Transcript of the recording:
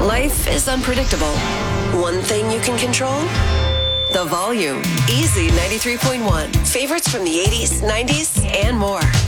Life is unpredictable. One thing you can control? The volume. Easy 93.1. Favorites from the 80s, 90s, and more.